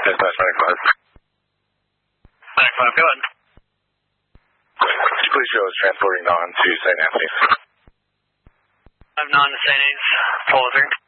Dispatch 95. 95, go ahead. Could you please show us transporting non to St. Anthony's? I'm non to St. A's, Full of